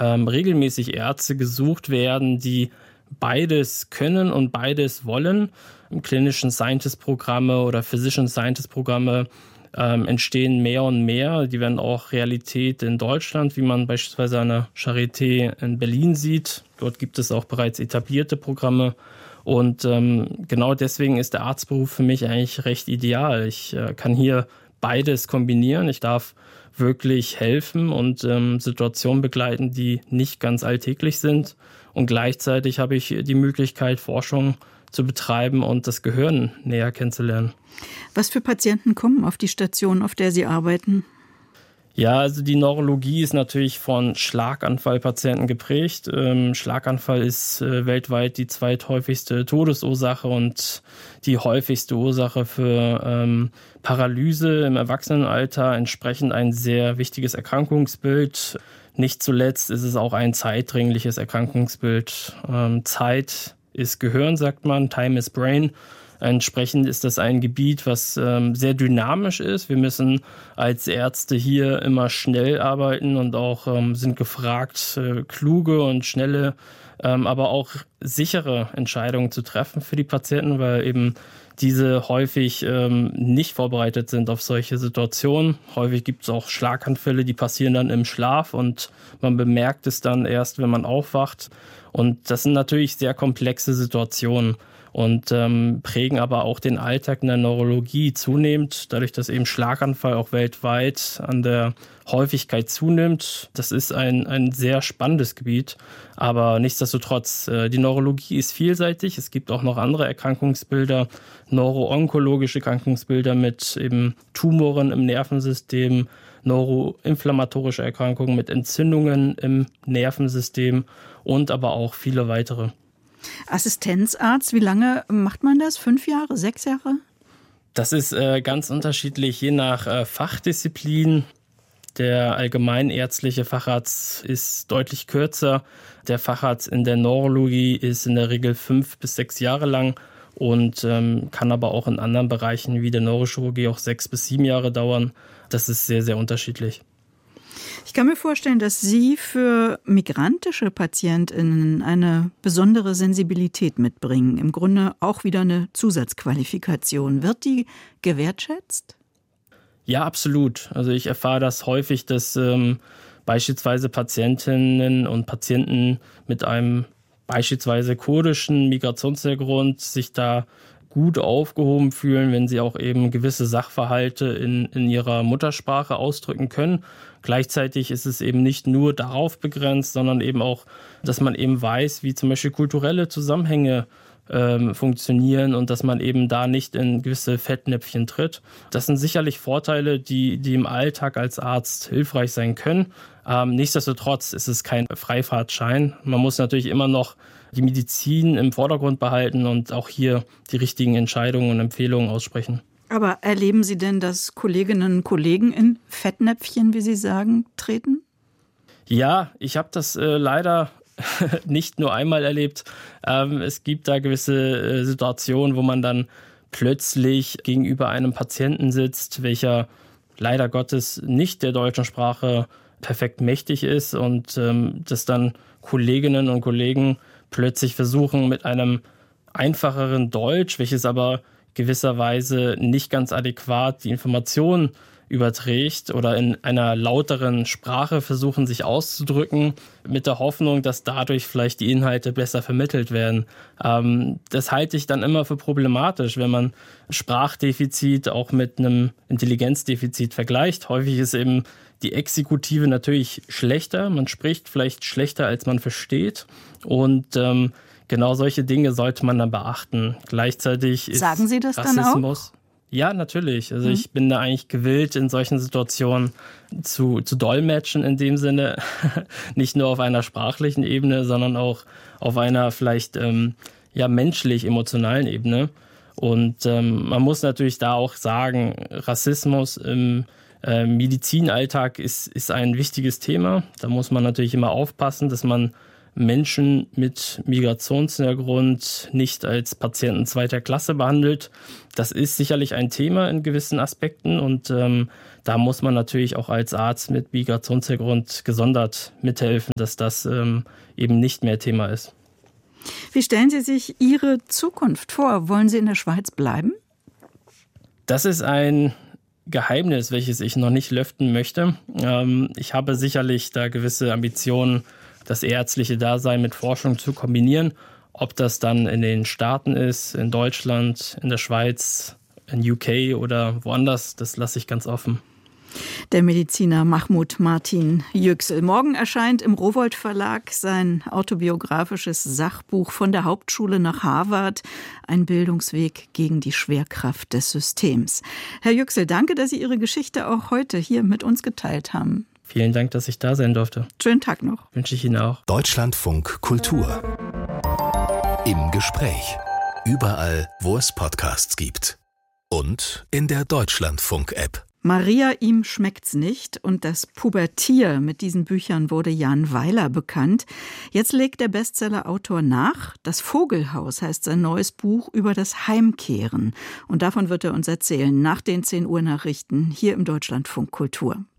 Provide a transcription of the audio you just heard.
regelmäßig Ärzte gesucht werden, die beides können und beides wollen. Clinician Scientist-Programme oder Physician Scientist-Programme entstehen mehr und mehr. Die werden auch Realität in Deutschland, wie man beispielsweise an der Charité in Berlin sieht. Dort gibt es auch bereits etablierte Programme. Und genau deswegen ist der Arztberuf für mich eigentlich recht ideal. Ich kann hier beides kombinieren. Ich darf wirklich helfen und Situationen begleiten, die nicht ganz alltäglich sind. Und gleichzeitig habe ich die Möglichkeit, Forschung zu betreiben und das Gehirn näher kennenzulernen. Was für Patienten kommen auf die Station, auf der Sie arbeiten? Ja, also die Neurologie ist natürlich von Schlaganfallpatienten geprägt. Schlaganfall ist weltweit die zweithäufigste Todesursache und die häufigste Ursache für Paralyse im Erwachsenenalter. Entsprechend ein sehr wichtiges Erkrankungsbild. Nicht zuletzt ist es auch ein zeitdringliches Erkrankungsbild. Zeit ist Gehirn, sagt man, Time is Brain. Entsprechend ist das ein Gebiet, was sehr dynamisch ist. Wir müssen als Ärzte hier immer schnell arbeiten und auch sind gefragt, kluge und schnelle, aber auch sichere Entscheidungen zu treffen für die Patienten, weil eben diese häufig nicht vorbereitet sind auf solche Situationen. Häufig gibt es auch Schlaganfälle, die passieren dann im Schlaf und man bemerkt es dann erst, wenn man aufwacht. Und das sind natürlich sehr komplexe Situationen und prägen aber auch den Alltag in der Neurologie zunehmend, dadurch, dass eben Schlaganfall auch weltweit an der Häufigkeit zunimmt. Das ist ein sehr spannendes Gebiet, aber nichtsdestotrotz, die Neurologie ist vielseitig. Es gibt auch noch andere Erkrankungsbilder, neuroonkologische Erkrankungsbilder mit eben Tumoren im Nervensystem, neuroinflammatorische Erkrankungen mit Entzündungen im Nervensystem und aber auch viele weitere. Assistenzarzt, wie lange macht man das? 5 Jahre, 6 Jahre? Das ist ganz unterschiedlich, je nach Fachdisziplin. Der allgemeinärztliche Facharzt ist deutlich kürzer. Der Facharzt in der Neurologie ist in der Regel 5 bis 6 Jahre lang und kann aber auch in anderen Bereichen wie der Neurochirurgie auch 6 bis 7 Jahre dauern. Das ist sehr, sehr unterschiedlich. Ich kann mir vorstellen, dass Sie für migrantische PatientInnen eine besondere Sensibilität mitbringen. Im Grunde auch wieder eine Zusatzqualifikation. Wird die gewertschätzt? Ja, absolut. Also ich erfahre das häufig, dass beispielsweise Patientinnen und Patienten mit einem beispielsweise kurdischen Migrationshintergrund sich da gut aufgehoben fühlen, wenn sie auch eben gewisse Sachverhalte in ihrer Muttersprache ausdrücken können. Gleichzeitig ist es eben nicht nur darauf begrenzt, sondern eben auch, dass man eben weiß, wie zum Beispiel kulturelle Zusammenhänge funktionieren und dass man eben da nicht in gewisse Fettnäpfchen tritt. Das sind sicherlich Vorteile, die im Alltag als Arzt hilfreich sein können. Nichtsdestotrotz ist es kein Freifahrtschein. Man muss natürlich immer noch die Medizin im Vordergrund behalten und auch hier die richtigen Entscheidungen und Empfehlungen aussprechen. Aber erleben Sie denn, dass Kolleginnen und Kollegen in Fettnäpfchen, wie Sie sagen, treten? Ja, ich habe das leider nicht nur einmal erlebt. Es gibt da gewisse Situationen, wo man dann plötzlich gegenüber einem Patienten sitzt, welcher leider Gottes nicht der deutschen Sprache perfekt mächtig ist und dass dann Kolleginnen und Kollegen plötzlich versuchen, mit einem einfacheren Deutsch, welches aber gewisserweise nicht ganz adäquat die Information überträgt oder in einer lauteren Sprache versuchen, sich auszudrücken, mit der Hoffnung, dass dadurch vielleicht die Inhalte besser vermittelt werden. Das halte ich dann immer für problematisch, wenn man Sprachdefizit auch mit einem Intelligenzdefizit vergleicht. Häufig ist eben die Exekutive natürlich schlechter. Man spricht vielleicht schlechter, als man versteht. Und genau solche Dinge sollte man dann beachten. Gleichzeitig ist Sagen Sie das Rassismus. Dann auch? Ja, natürlich. Also ich bin da eigentlich gewillt, in solchen Situationen zu dolmetschen in dem Sinne. Nicht nur auf einer sprachlichen Ebene, sondern auch auf einer vielleicht menschlich-emotionalen Ebene. Und man muss natürlich da auch sagen, Rassismus im Medizinalltag ist ein wichtiges Thema. Da muss man natürlich immer aufpassen, dass man Menschen mit Migrationshintergrund nicht als Patienten zweiter Klasse behandelt. Das ist sicherlich ein Thema in gewissen Aspekten und da muss man natürlich auch als Arzt mit Migrationshintergrund gesondert mithelfen, dass das eben nicht mehr Thema ist. Wie stellen Sie sich Ihre Zukunft vor? Wollen Sie in der Schweiz bleiben? Das ist ein Geheimnis, welches ich noch nicht lüften möchte. Ich habe sicherlich da gewisse Ambitionen, das ärztliche Dasein mit Forschung zu kombinieren. Ob das dann in den Staaten ist, in Deutschland, in der Schweiz, in UK oder woanders, das lasse ich ganz offen. Der Mediziner Mahmoud Martin Yüksel. Morgen erscheint im Rowohlt Verlag sein autobiografisches Sachbuch Von der Hauptschule nach Harvard, ein Bildungsweg gegen die Schwerkraft des Systems. Herr Yüksel, danke, dass Sie Ihre Geschichte auch heute hier mit uns geteilt haben. Vielen Dank, dass ich da sein durfte. Schönen Tag noch. Wünsche ich Ihnen auch. Deutschlandfunk Kultur. Im Gespräch. Überall, wo es Podcasts gibt. Und in der Deutschlandfunk-App. Maria, ihm schmeckt's nicht und das Pubertier. Mit diesen Büchern wurde Jan Weiler bekannt. Jetzt legt der Bestseller-Autor nach. Das Vogelhaus heißt sein neues Buch über das Heimkehren. Und davon wird er uns erzählen nach den 10 Uhr Nachrichten hier im Deutschlandfunk Kultur.